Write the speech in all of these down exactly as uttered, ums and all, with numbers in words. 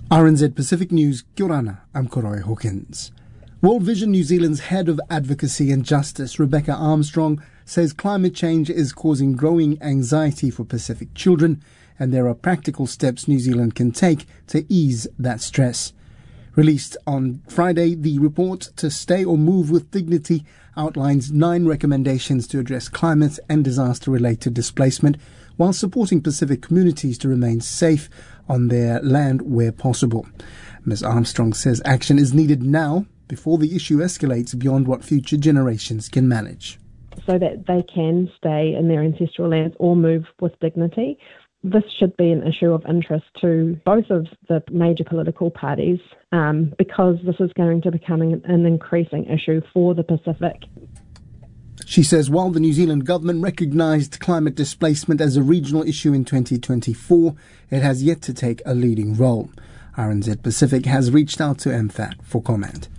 R N Z Pacific News, Kia ora, I'm Koroi Hawkins. World Vision New Zealand's head of advocacy and justice, Rebecca Armstrong, says climate change is causing growing anxiety for Pacific children, and there are practical steps New Zealand can take to ease that stress. Released on Friday, the report To Stay or Move with Dignity outlines nine recommendations to address climate and disaster-related displacement while supporting Pacific communities to remain safe on their land where possible. Miz Armstrong says action is needed now before the issue escalates beyond what future generations can manage. So that they can stay in their ancestral lands or move with dignity. This should be an issue of interest to both of the major political parties um, because this is going to become an, an increasing issue for the Pacific. She says while the New Zealand government recognised climate displacement as a regional issue in twenty twenty-four, it has yet to take a leading role. R N Z Pacific has reached out to M F A T for comment.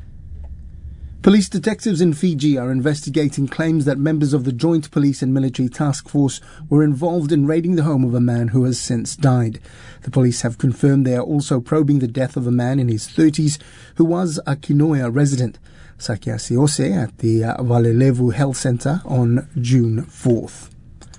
Police detectives in Fiji are investigating claims that members of the Joint Police and Military Task Force were involved in raiding the home of a man who has since died. The police have confirmed they are also probing the death of a man in his thirties who was a Kinoia resident. Sakia Siose at the uh, Valelevu Health Centre on June fourth.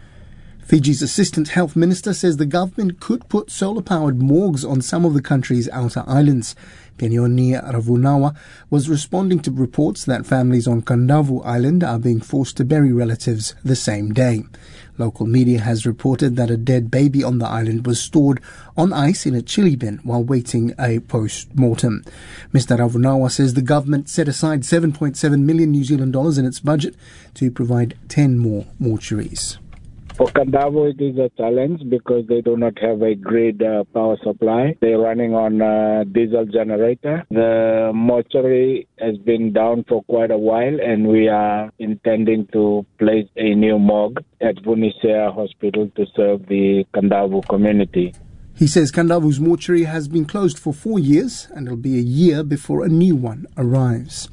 Fiji's Assistant Health Minister says the government could put solar-powered morgues on some of the country's outer islands. Penyoni Ravunawa was responding to reports that families on Kandavu Island are being forced to bury relatives the same day. Local media has reported that a dead baby on the island was stored on ice in a chili bin while waiting a post-mortem. Mister Ravunawa says the government set aside seven point seven million New Zealand dollars in its budget to provide ten more mortuaries. For Kandavu, it is a challenge because they do not have a grid uh, power supply. They're running on a diesel generator. The mortuary has been down for quite a while, and we are intending to place a new morgue at Vunisea Hospital to serve the Kandavu community. He says Kandavu's mortuary has been closed for four years, and it'll be a year before a new one arrives.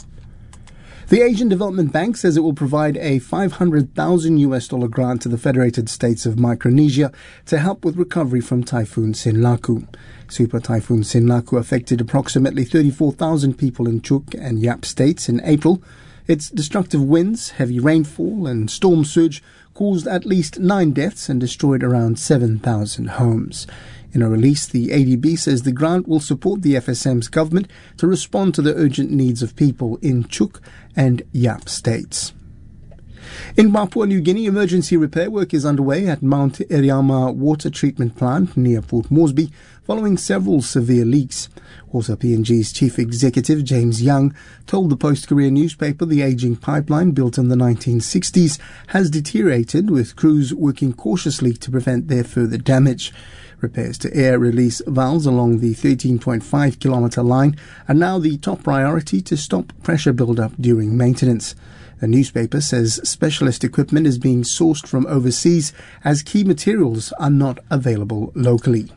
The Asian Development Bank says it will provide a five hundred thousand US dollar grant to the Federated States of Micronesia to help with recovery from Typhoon Sinlaku. Super Typhoon Sinlaku affected approximately thirty-four thousand people in Chuuk and Yap states in April. Its destructive winds, heavy rainfall and storm surge caused at least nine deaths and destroyed around seven thousand homes. In a release, the A D B says the grant will support the F S M's government to respond to the urgent needs of people in Chuuk and Yap states. In Papua New Guinea, emergency repair work is underway at Mount Iriama Water Treatment Plant near Port Moresby following several severe leaks. Also, P N G's chief executive, James Young, told the Post-Courier newspaper the aging pipeline built in the nineteen sixties has deteriorated, with crews working cautiously to prevent their further damage. Repairs to air release valves along the thirteen point five kilometre line are now the top priority to stop pressure build-up during maintenance. The newspaper says specialist equipment is being sourced from overseas as key materials are not available locally.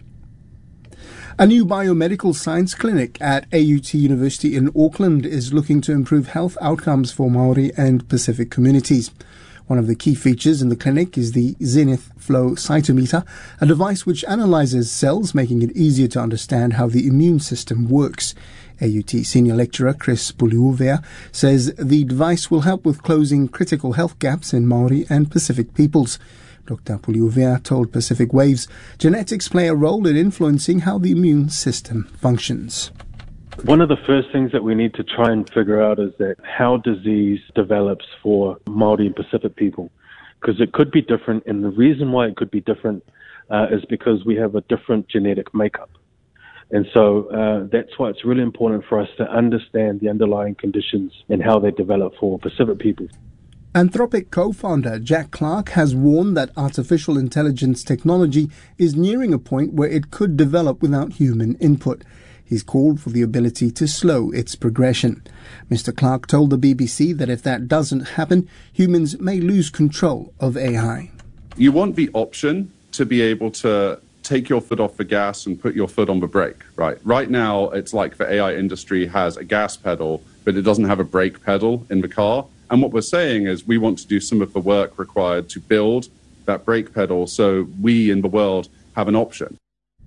A new biomedical science clinic at A U T University in Auckland is looking to improve health outcomes for Maori and Pacific communities. One of the key features in the clinic is the Zenith Flow Cytometer, a device which analyzes cells, making it easier to understand how the immune system works. A U T senior lecturer Chris Puliuvea says the device will help with closing critical health gaps in Maori and Pacific peoples. Doctor Puliuvea told Pacific Waves genetics play a role in influencing how the immune system functions. One of the first things that we need to try and figure out is that how disease develops for Māori and Pacific people, because it could be different, and the reason why it could be different uh, is because we have a different genetic makeup. And so uh, that's why it's really important for us to understand the underlying conditions and how they develop for Pacific people. Anthropic co-founder Jack Clark has warned that artificial intelligence technology is nearing a point where it could develop without human input. He's called for the ability to slow its progression. Mister Clark told the B B C that if that doesn't happen, humans may lose control of A I. You want the option to be able to take your foot off the gas and put your foot on the brake, right? Right now, it's like the A I industry has a gas pedal, but it doesn't have a brake pedal in the car. And what we're saying is we want to do some of the work required to build that brake pedal so we in the world have an option.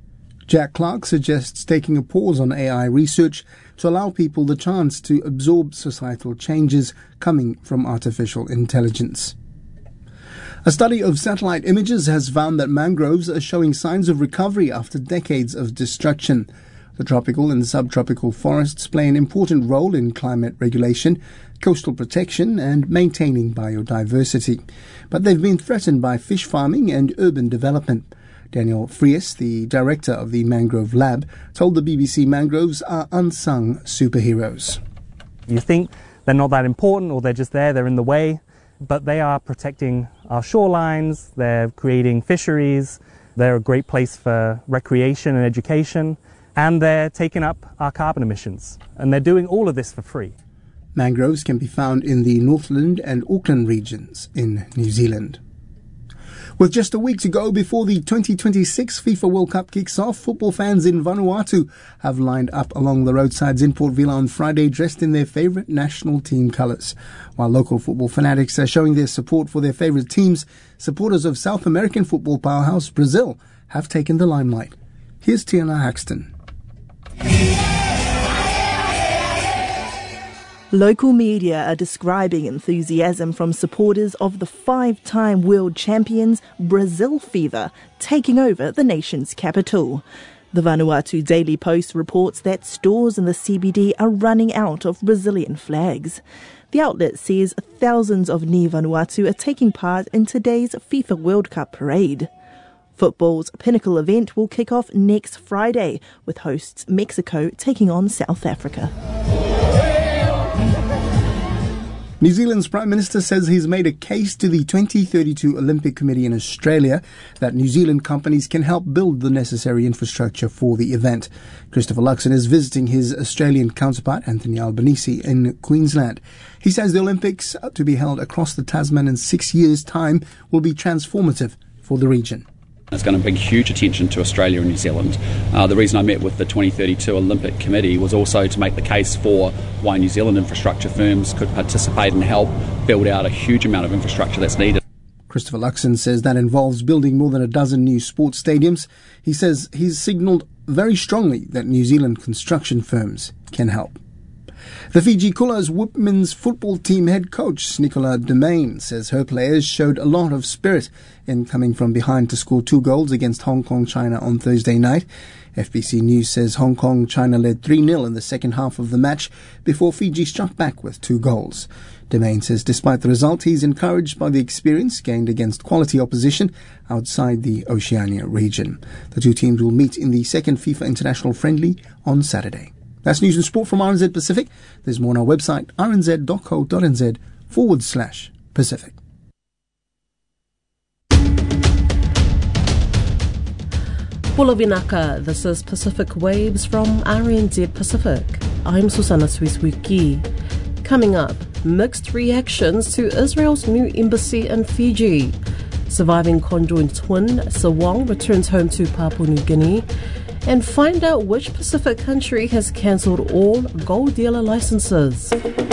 Jack Clark suggests taking a pause on A I research to allow people the chance to absorb societal changes coming from artificial intelligence. A study of satellite images has found that mangroves are showing signs of recovery after decades of destruction. The tropical and subtropical forests play an important role in climate regulation, coastal protection and maintaining biodiversity. But they've been threatened by fish farming and urban development. Daniel Frias, the director of the Mangrove Lab, told the B B C mangroves are unsung superheroes. You think they're not that important or they're just there, they're in the way, but they are protecting our shorelines, they're creating fisheries, they're a great place for recreation and education, and they're taking up our carbon emissions. And they're doing all of this for free. Mangroves can be found in the Northland and Auckland regions in New Zealand. With just a week to go before the twenty twenty-six FIFA World Cup kicks off, football fans in Vanuatu have lined up along the roadsides in Port Vila on Friday dressed in their favourite national team colours. While local football fanatics are showing their support for their favourite teams, supporters of South American football powerhouse Brazil have taken the limelight. Here's Tiana Haxton. Local media are describing enthusiasm from supporters of the five-time world champions Brazil fever taking over the nation's capital. The Vanuatu Daily Post reports that stores in the C B D are running out of Brazilian flags. The outlet says thousands of Ni Vanuatu are taking part in today's FIFA World Cup parade. Football's pinnacle event will kick off next Friday, with hosts Mexico taking on South Africa. New Zealand's Prime Minister says he's made a case to the twenty thirty-two Olympic Committee in Australia that New Zealand companies can help build the necessary infrastructure for the event. Christopher Luxon is visiting his Australian counterpart, Anthony Albanese, in Queensland. He says the Olympics, to be held across the Tasman in six years' time, will be transformative for the region. It's going to bring huge attention to Australia and New Zealand. Uh, the reason I met with the twenty thirty-two Olympic Committee was also to make the case for why New Zealand infrastructure firms could participate and help build out a huge amount of infrastructure that's needed. Christopher Luxon says that involves building more than a dozen new sports stadiums. He says he's signalled very strongly that New Zealand construction firms can help. The Fiji Kulas women's football team head coach Nicola Demain says her players showed a lot of spirit in coming from behind to score two goals against Hong Kong China on Thursday night. F B C News says Hong Kong China led three nil in the second half of the match before Fiji struck back with two goals. Demain says despite the result, he's encouraged by the experience gained against quality opposition outside the Oceania region. The two teams will meet in the second FIFA International Friendly on Saturday. That's news and sport from R N Z Pacific. There's more on our website, rnz.co.nz forward slash Pacific. Bula vinaka, this is Pacific Waves from R N Z Pacific. I'm Susanna Swiswiki. Coming up, mixed reactions to Israel's new embassy in Fiji. Surviving conjoined twin, Sawang returns home to Papua New Guinea. And find out which Pacific country has cancelled all gold dealer licenses.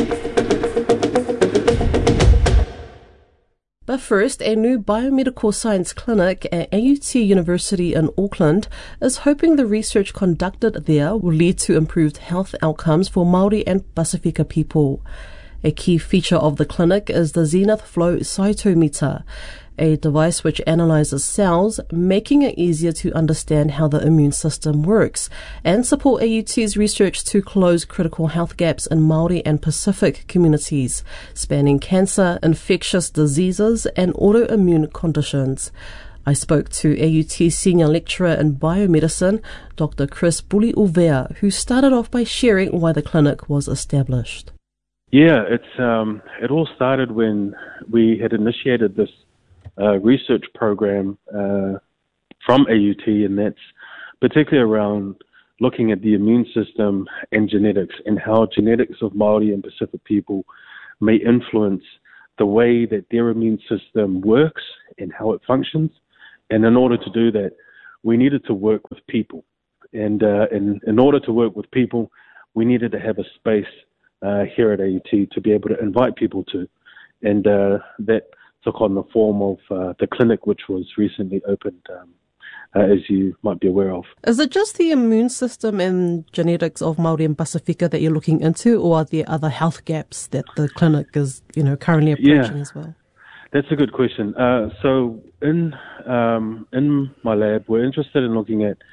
But first, a new biomedical science clinic at A U T University in Auckland is hoping the research conducted there will lead to improved health outcomes for Māori and Pasifika people. A key feature of the clinic is the Zenith Flow Cytometer, a device which analyzes cells, making it easier to understand how the immune system works and support A U T's research to close critical health gaps in Māori and Pacific communities, spanning cancer, infectious diseases and autoimmune conditions. I spoke to A U T Senior Lecturer in Biomedicine, Doctor Chris Buli-Uvea, who started off by sharing why the clinic was established. Yeah, it's um, it all started when we had initiated this Uh, research program uh, from A U T, and that's particularly around looking at the immune system and genetics and how genetics of Māori and Pacific people may influence the way that their immune system works and how it functions. And in order to do that, we needed to work with people. And uh, in, in order to work with people, we needed to have a space uh, here at A U T to be able to invite people to. And uh, that took on the form of uh, the clinic, which was recently opened um, uh, as you might be aware of. Is it just the immune system and genetics of Māori and Pasifika that you're looking into, or are there other health gaps that the clinic is, you know, currently approaching yeah, as well? That's a good question. Uh, so in um, in my lab, we're interested in looking at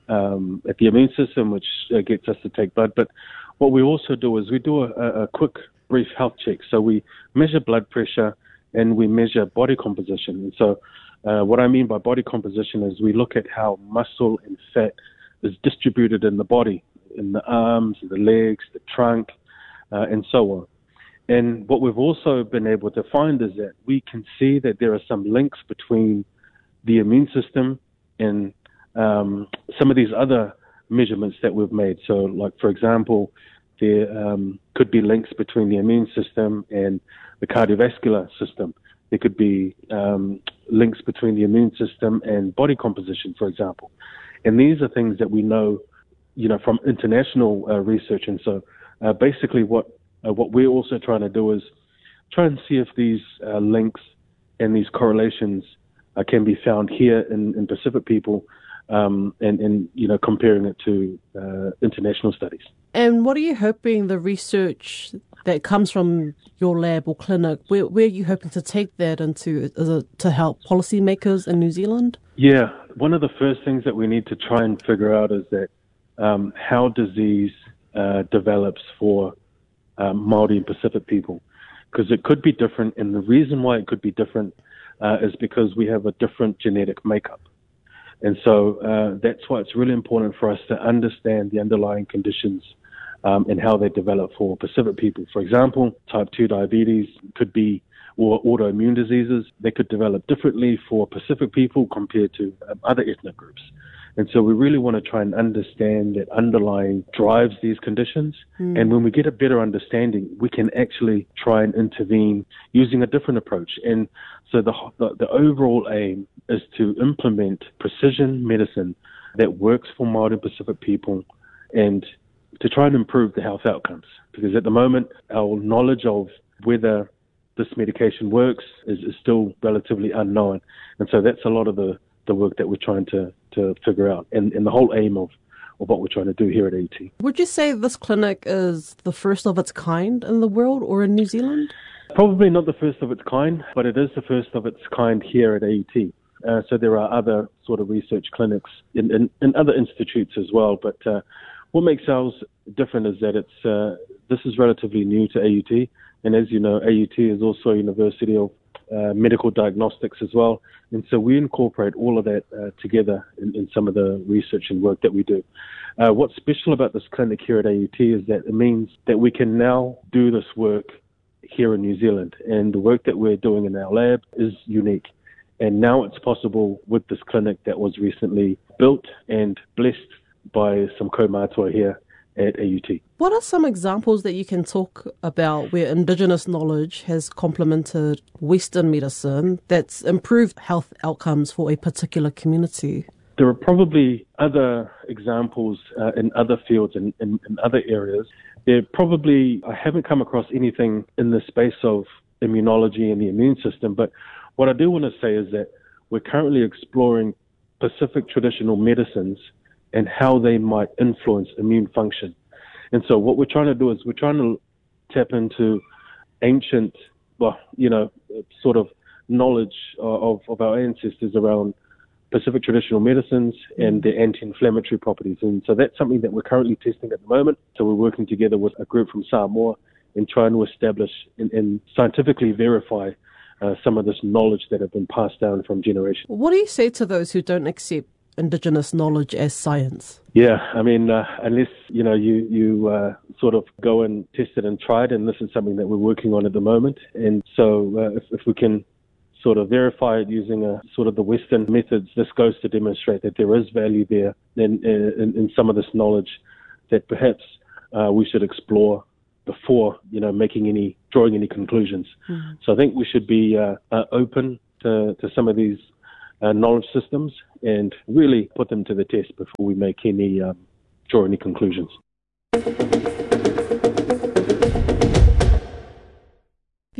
um, at the immune system, which uh, gets us to take blood. But what we also do is we do a, a quick, brief health check. So we measure blood pressure and we measure body composition. And so uh, what I mean by body composition is we look at how muscle and fat is distributed in the body, in the arms, the legs, the trunk, uh, and so on. And what we've also been able to find is that we can see that there are some links between the immune system and um, some of these other measurements that we've made. So, like, for example, there um, could be links between the immune system and the cardiovascular system. There could be um, links between the immune system and body composition, for example. And these are things that we know, you know, from international uh, research. And so, uh, basically, what Uh, what we're also trying to do is try and see if these uh, links and these correlations uh, can be found here in, in Pacific people, um, and, and you know comparing it to uh, international studies. And what are you hoping the research that comes from your lab or clinic, where, where are you hoping to take that into? Is it to help policymakers in New Zealand? Yeah, one of the first things that we need to try and figure out is that um, how disease uh, develops for Um, Māori and Pacific people, because it could be different, and the reason why it could be different uh, is because we have a different genetic makeup. And so uh, that's why it's really important for us to understand the underlying conditions um, and how they develop for Pacific people. For example, type two diabetes could be, or autoimmune diseases, they could develop differently for Pacific people compared to um, other ethnic groups. And so we really want to try and understand that underlying drives these conditions. Mm. And when we get a better understanding, we can actually try and intervene using a different approach. And so the, the, the overall aim is to implement precision medicine that works for Māori and Pacific people and to try and improve the health outcomes. Because at the moment, our knowledge of whether this medication works is, is still relatively unknown. And so that's a lot of the the work that we're trying to, to figure out and, and the whole aim of, of what we're trying to do here at A U T. Would you say this clinic is the first of its kind in the world or in New Zealand? Probably not the first of its kind, but it is the first of its kind here at A U T. Uh, so there are other sort of research clinics in, in, in other institutes as well. But uh, what makes ours different is that it's uh, this is relatively new to A U T. And as you know, A U T is also a university of Uh, medical diagnostics as well. And so we incorporate all of that uh, together in, in some of the research and work that we do. Uh, what's special about this clinic here at A U T is that it means that we can now do this work here in New Zealand. And the work that we're doing in our lab is unique. And now it's possible with this clinic that was recently built and blessed by some kaumātua here at A U T. What are some examples that you can talk about where Indigenous knowledge has complemented Western medicine that's improved health outcomes for a particular community? There are probably other examples uh, in other fields and in, in other areas. There probably, I haven't come across anything in the space of immunology and the immune system, but what I do want to say is that we're currently exploring Pacific traditional medicines and how they might influence immune function. And so what we're trying to do is we're trying to tap into ancient, well, you know, sort of knowledge of, of our ancestors around Pacific traditional medicines and their anti-inflammatory properties. And so that's something that we're currently testing at the moment. So we're working together with a group from Samoa and trying to establish and, and scientifically verify uh, some of this knowledge that have been passed down from generations. What do you say to those who don't accept Indigenous knowledge as science? Yeah, I mean, uh, unless, you know, you, you uh, sort of go and test it and try it, and this is something that we're working on at the moment. And so uh, if, if we can sort of verify it using a, sort of the Western methods, this goes to demonstrate that there is value there in, in, in some of this knowledge that perhaps uh, we should explore before, you know, making any, drawing any conclusions. Mm. So I think we should be uh, uh, open to, to some of these Uh, knowledge systems and really put them to the test before we make any, um, draw any conclusions.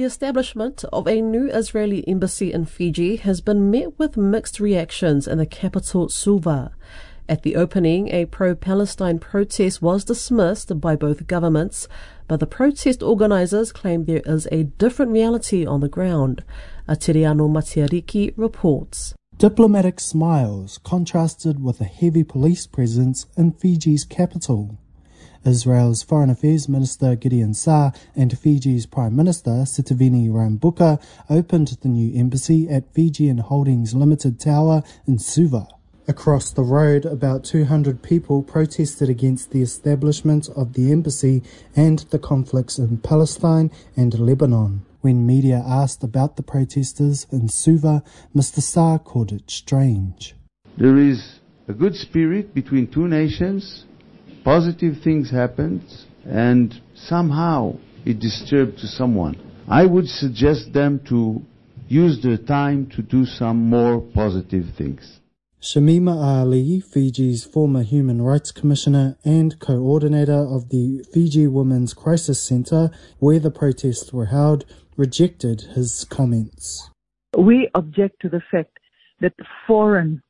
The establishment of a new Israeli embassy in Fiji has been met with mixed reactions in the capital, Suva. At the opening, a pro-Palestine protest was dismissed by both governments, but the protest organisers claim there is a different reality on the ground. Atiriano Matiariki reports. Diplomatic smiles contrasted with a heavy police presence in Fiji's capital. Israel's Foreign Affairs Minister Gideon Saar and Fiji's Prime Minister Sitiveni Rabuka opened the new embassy at Fijian Holdings Limited Tower in Suva. Across the road, about two hundred people protested against the establishment of the embassy and the conflicts in Palestine and Lebanon. When media asked about the protesters in Suva, Mister Saar called it strange. There is a good spirit between two nations. Positive things happened, and somehow it disturbed to someone. I would suggest them to use their time to do some more positive things. Shamima Ali, Fiji's former Human Rights Commissioner and coordinator of the Fiji Women's Crisis Centre, where the protests were held, rejected his comments. We object to the fact that foreign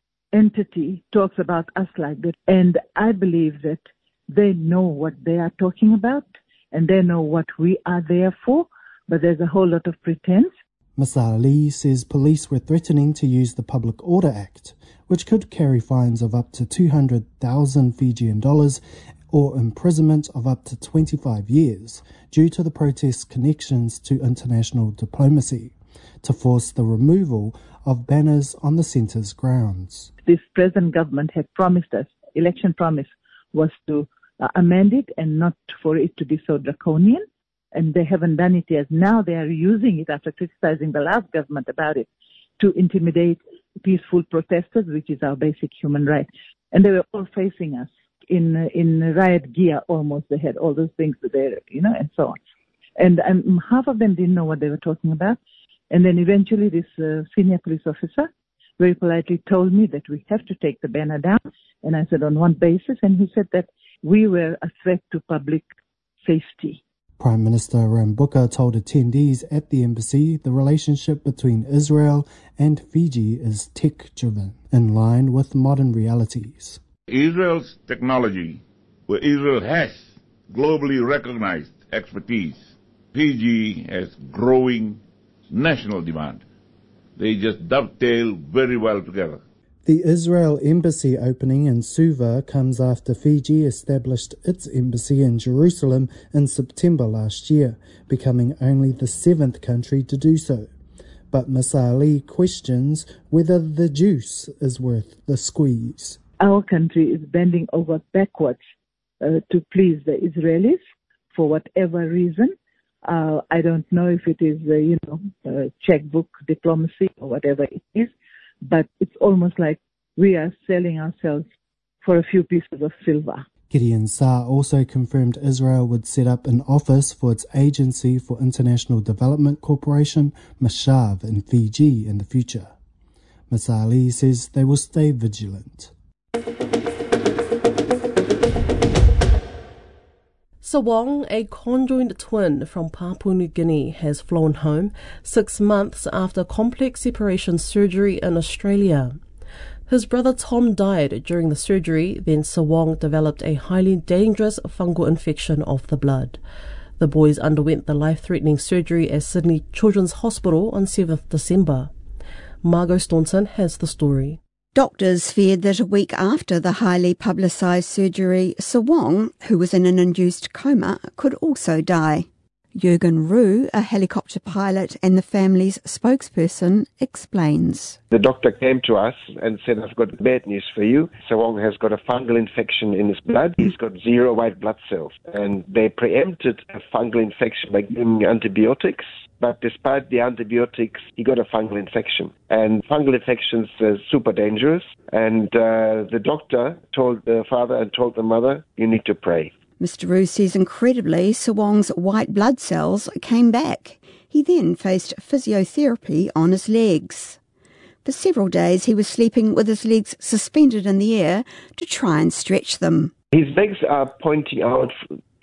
entity talks about us like that, and I believe that they know what they are talking about and they know what we are there for, but there's a whole lot of pretense. Miz Ali says police were threatening to use the Public Order Act, which could carry fines of up to two hundred thousand Fijian dollars or imprisonment of up to twenty-five years due to the protest's connections to international diplomacy, to force the removal of banners on the centre's grounds. This present government had promised us, election promise was to uh, amend it and not for it to be so draconian, and they haven't done it yet. Now they are using it after criticizing the last government about it to intimidate peaceful protesters, which is our basic human right. And they were all facing us in uh, in riot gear almost. They had all those things there, you know, and so on. And um, half of them didn't know what they were talking about. And then eventually this uh, senior police officer very politely told me that we have to take the banner down. And I said, on one basis? And he said that we were a threat to public safety. Prime Minister Rabuka told attendees at the embassy the relationship between Israel and Fiji is tech-driven, in line with modern realities. Israel's technology, where Israel has globally recognized expertise, Fiji has growing national demand. They just dovetail very well together. The Israel embassy opening in Suva comes after Fiji established its embassy in Jerusalem in September last year, becoming only the seventh country to do so. But Miz Ali questions whether the juice is worth the squeeze. Our country is bending over backwards uh, to please the Israelis for whatever reason. Uh, I don't know if it is, uh, you know, uh, checkbook diplomacy or whatever it is, but it's almost like we are selling ourselves for a few pieces of silver. Gideon Saar also confirmed Israel would set up an office for its Agency for International Development Corporation, Mashav, in Fiji in the future. Miz Ali says they will stay vigilant. Sawong, a conjoined twin from Papua New Guinea, has flown home six months after complex separation surgery in Australia. His brother Tom died during the surgery, then Sawong developed a highly dangerous fungal infection of the blood. The boys underwent the life-threatening surgery at Sydney Children's Hospital on seventh December. Margot Staunton has the story. Doctors feared that a week after the highly publicised surgery, Sawong, who was in an induced coma, could also die. Jürgen Ruh, a helicopter pilot and the family's spokesperson, explains. The doctor came to us and said, I've got bad news for you. Sawong has got a fungal infection in his blood. He's got zero white blood cells. And they preempted a fungal infection by giving antibiotics. But despite the antibiotics, he got a fungal infection. And fungal infections are super dangerous. And uh, the doctor told the father and told the mother, you need to pray. Mister Ruh says incredibly, Sawong's white blood cells came back. He then faced physiotherapy on his legs. For several days he was sleeping with his legs suspended in the air to try and stretch them. His legs are pointing out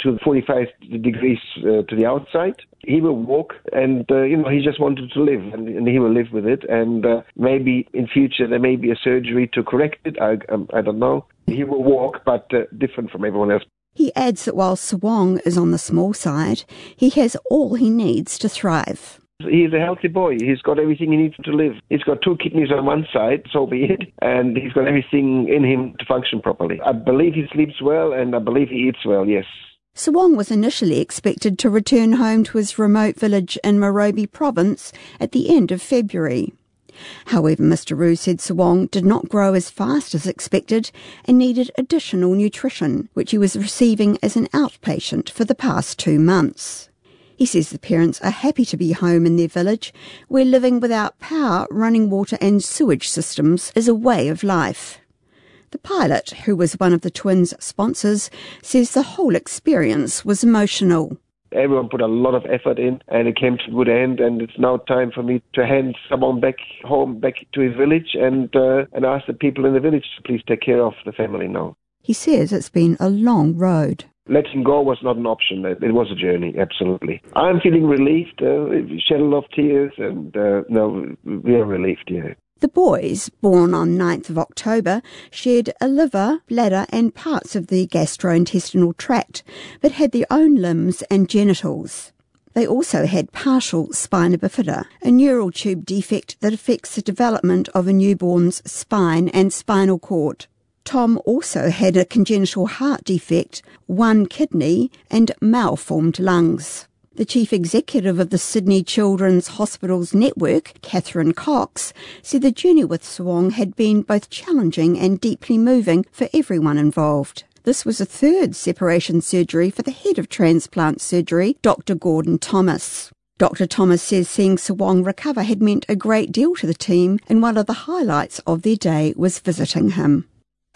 to forty-five degrees uh, to the outside. He will walk, and uh, you know he just wanted to live, and, and he will live with it. And uh, maybe in future there may be a surgery to correct it. I um, I don't know. He will walk, but uh, different from everyone else. He adds that while Sawong is on the small side, he has all he needs to thrive. He's a healthy boy. He's got everything he needs to live. He's got two kidneys on one side, so be it, and he's got everything in him to function properly. I believe he sleeps well, and I believe he eats well, yes. Sawong was initially expected to return home to his remote village in Morobe province at the end of February. However, Mister Roux said Sawong did not grow as fast as expected and needed additional nutrition, which he was receiving as an outpatient for the past two months. He says the parents are happy to be home in their village, where living without power, running water and sewage systems is a way of life. The pilot, who was one of the twins' sponsors, says the whole experience was emotional. Everyone put a lot of effort in, and it came to a good end, and it's now time for me to hand someone back home, back to his village, and uh, and ask the people in the village to please take care of the family now. He says it's been a long road. Letting go was not an option. It was a journey, absolutely. I'm feeling relieved, uh, shed a lot of tears, and uh, no, we are relieved, yeah. The boys, born on ninth of October, shared a liver, bladder and parts of the gastrointestinal tract, but had their own limbs and genitals. They also had partial spina bifida, a neural tube defect that affects the development of a newborn's spine and spinal cord. Tom also had a congenital heart defect, one kidney and malformed lungs. The chief executive of the Sydney Children's Hospitals Network, Catherine Cox, said the journey with Sawong had been both challenging and deeply moving for everyone involved. This was a third separation surgery for the head of transplant surgery, Doctor Gordon Thomas. Doctor Thomas says seeing Sawong recover had meant a great deal to the team, and one of the highlights of their day was visiting him.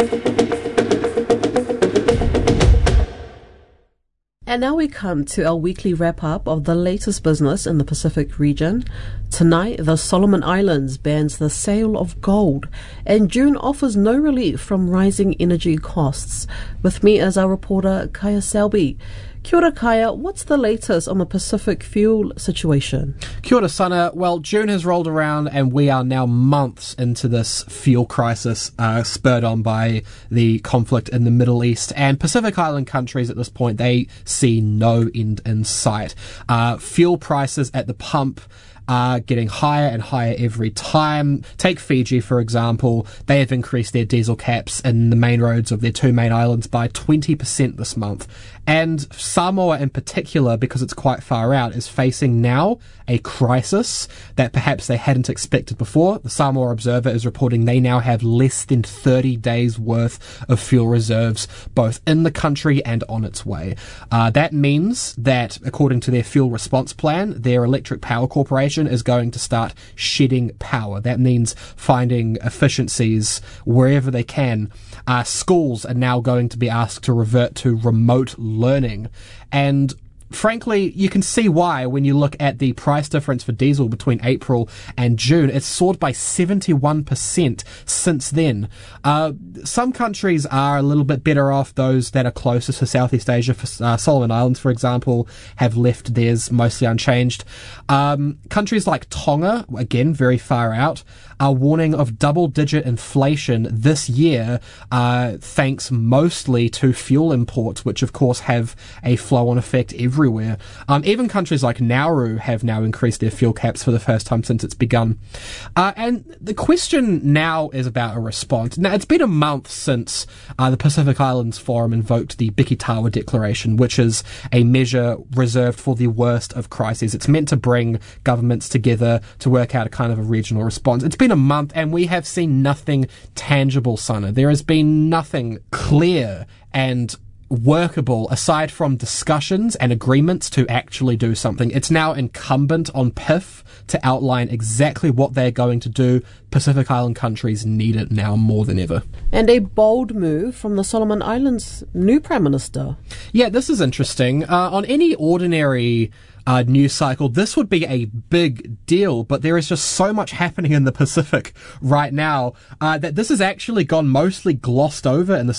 And now we come to our weekly wrap-up of the latest business in the Pacific region. Tonight, the Solomon Islands bans the sale of gold, and June offers no relief from rising energy costs. With me is our reporter, Kaya Selby. Kia ora, Kaya. What's the latest on the Pacific fuel situation? Kia ora, Sana. Well, June has rolled around and we are now months into this fuel crisis uh, spurred on by the conflict in the Middle East. And Pacific Island countries at this point, they see no end in sight. Uh, fuel prices at the pump are getting higher and higher every time. Take Fiji, for example. They have increased their diesel caps in the main roads of their two main islands by twenty percent this month. And Samoa in particular, because it's quite far out, is facing now a crisis that perhaps they hadn't expected before. The Samoa Observer is reporting they now have less than thirty days worth of fuel reserves, both in the country and on its way. Uh, that means that, according to their fuel response plan, their electric power corporation is going to start shedding power. That means finding efficiencies wherever they can. Uh, schools are now going to be asked to revert to remote learning. And frankly, you can see why when you look at the price difference for diesel between April and June. It's soared by seventy-one percent since then. Uh, some countries are a little bit better off. Those that are closest to Southeast Asia, for, uh, Solomon Islands, for example, have left theirs mostly unchanged. Um, countries like Tonga, again, very far out, are warning of double-digit inflation this year, uh, thanks mostly to fuel imports, which of course have a flow-on effect everywhere. Um, even countries like Nauru have now increased their fuel caps for the first time since it's begun. Uh, and the question now is about a response. Now, it's been a month since uh, the Pacific Islands Forum invoked the Bikitawa Declaration, which is a measure reserved for the worst of crises. It's meant to bring governments together to work out a kind of a regional response. It's been a month and we have seen nothing tangible, Sana. There has been nothing clear and workable aside from discussions and agreements to actually do something. It's now incumbent on P I F to outline exactly what they're going to do. Pacific Island countries need it now more than ever. And a bold move from the Solomon Islands' new Prime Minister. Yeah, this is interesting. Uh, on any ordinary Uh, news cycle, this would be a big deal, but there is just so much happening in the Pacific right now uh, that this has actually gone mostly glossed over in the